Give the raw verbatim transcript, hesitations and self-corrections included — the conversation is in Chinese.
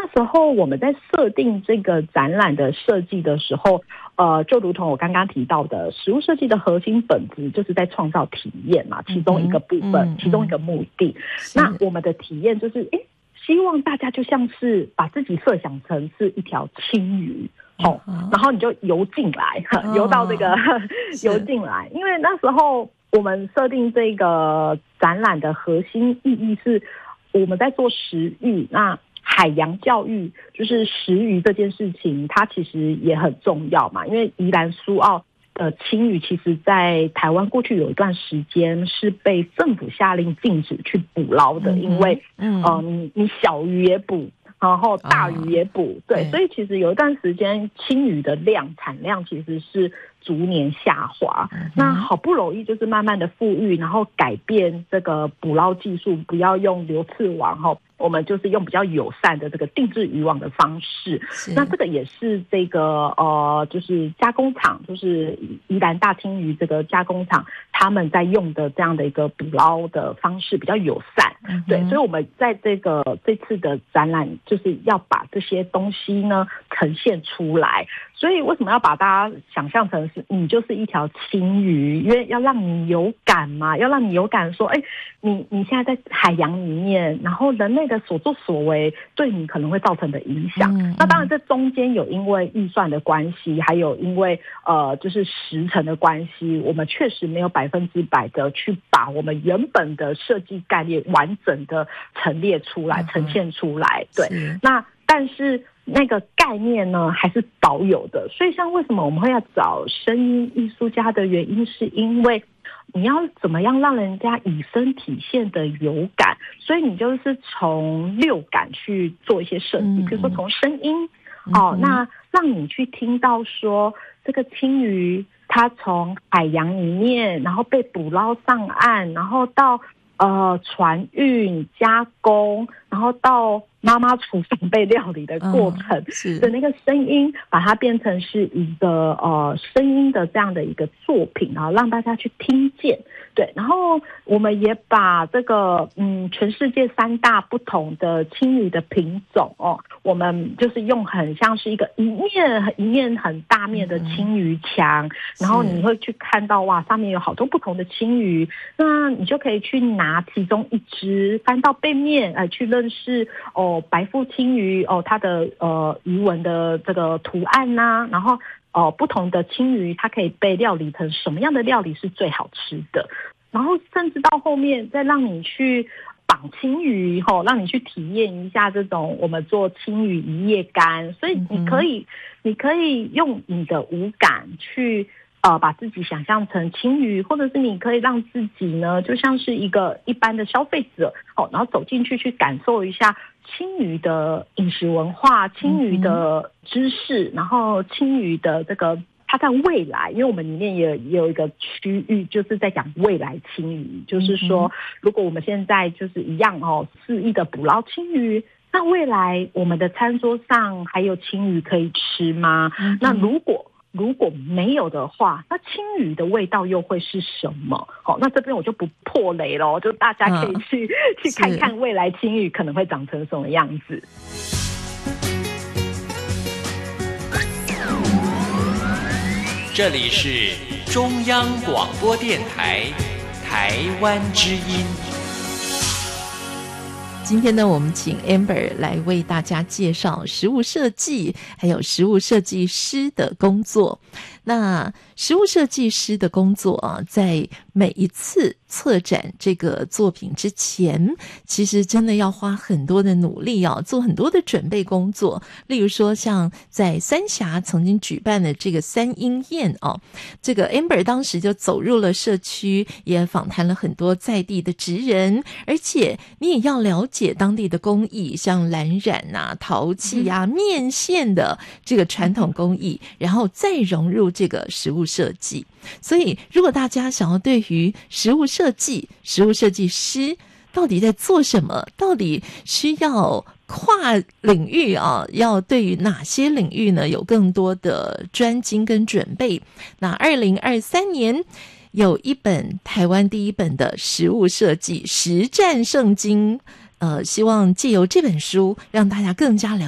时候我们在设定这个展览的设计的时候，呃，就如同我刚刚提到的，实物设计的核心本质就是在创造体验嘛，其中一个部分，嗯嗯、其中一个目的。那我们的体验就是，诶，希望大家就像是把自己设想成是一条青鱼。哦，然后你就游进来，哦、游到这个游进来，因为那时候我们设定这个展览的核心意义是我们在做食育，那海洋教育就是食鱼这件事情，它其实也很重要嘛，因为宜兰苏澳的青鱼其实在台湾过去有一段时间是被政府下令禁止去捕捞的，嗯、因为嗯、呃，你你小鱼也捕。然后大鱼也捕，哦、对，所以其实有一段时间青鱼的量产量其实是逐年下滑。嗯、那好不容易就是慢慢的富裕，然后改变这个捕捞技术，不要用流刺网哈，我们就是用比较友善的这个定制渔网的方式。那这个也是这个呃，就是加工厂，就是宜兰大青鱼这个加工厂他们在用的这样的一个捕捞的方式比较友善。嗯、对，所以我们在这个这次的展览就是要把这些东西呢呈现出来。所以为什么要把大家想象成是你就是一条青鱼？因为要让你有感嘛，要让你有感说，哎，你你现在在海洋里面，然后人类的所作所为对你可能会造成的影响。嗯嗯、那当然这中间有因为预算的关系，还有因为呃就是时程的关系，我们确实没有百分之百的去把我们原本的设计概念完整的陈列出来、嗯、呈现出来。对，那但是那个概念呢还是保有的。所以像为什么我们会要找声音艺术家的原因，是因为你要怎么样让人家以身体现的有感，所以你就是从六感去做一些设计，比如说从声音、嗯、哦，那让你去听到说这个青鱼它从海洋里面然后被捕捞上岸，然后到呃船运加工，然后到妈妈厨房被料理的过程的那个声音，把它变成是一个呃声音的这样的一个作品，然后让大家去听见。对，然后我们也把这个嗯全世界三大不同的青鱼的品种哦，我们就是用很像是一个一面一面很大面的青鱼墙，嗯、然后你会去看到哇，上面有好多不同的青鱼，那你就可以去拿其中一只翻到背面，呃，去认识哦白腹青鱼哦它的呃鱼纹的这个图案呐、啊，然后。哦，不同的青鱼它可以被料理成什么样的料理是最好吃的，然后甚至到后面再让你去绑青鱼吼，让你去体验一下这种我们做青鱼一夜干，所以你可以、嗯、你可以用你的五感去呃把自己想象成青鱼，或者是你可以让自己呢就像是一个一般的消费者哦，然后走进去去感受一下青鱼的饮食文化，青鱼的知识，然后青鱼的这个它在未来，因为我们里面也也有一个区域就是在讲未来青鱼，就是说如果我们现在就是一样哦肆意的捕捞青鱼，那未来我们的餐桌上还有青鱼可以吃吗？嗯、那如果如果没有的话，那青鱼的味道又会是什么？好、哦，那这边我就不破雷了，就大家可以去、嗯、去看看未来青鱼可能会长成什么样子。 这里是中央广播电台台湾之音。 今天呢，我们请 Amber 来为大家介绍食物设计还有食物设计师的工作。那食物设计师的工作啊，在每一次策展这个作品之前，其实真的要花很多的努力啊，做很多的准备工作。例如说，像在三峡曾经举办的这个三鹰宴啊，这个 Amber 当时就走入了社区，也访谈了很多在地的职人，而且你也要了解当地的工艺，像蓝染啊、陶器啊、面线的这个传统工艺，然后再融入这个食物设计。所以如果大家想要对于食物设计、食物设计师到底在做什么，到底需要跨领域啊，要对于哪些领域呢有更多的专精跟准备，那二零二三年有一本台湾第一本的食物设计实战圣经，呃，希望借由这本书让大家更加了解